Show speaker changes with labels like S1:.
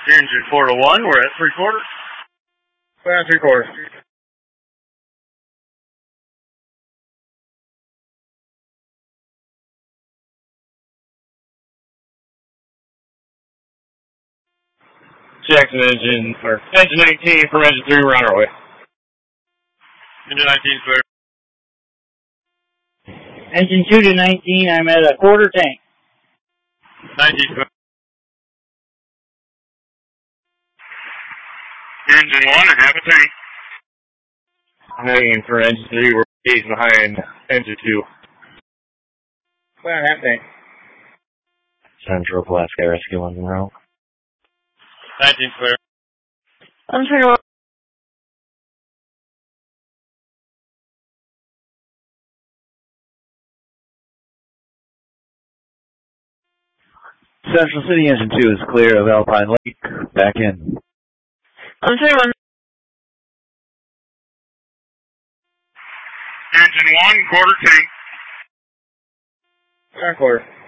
S1: Engine 4 to 1, we're at 3/4.
S2: We're at 3/4.
S3: Jackson engine 19 from engine 3, we're on our way.
S1: Engine 19 clear.
S4: Engine 2 to 19, I'm at a quarter tank.
S1: 19 clear. Engine 1 and half a tank.
S3: Hanging for engine 3, we're engaged behind engine 2.
S2: We're on half tank.
S3: Central Alaska Rescue 1 row.
S1: 19 clear.
S4: I'm trying to...
S5: Central City engine 2 is clear of Alpine Lake. Back in.
S4: I'm trying to...
S1: Engine 1, quarter tank.
S2: We're on quarter.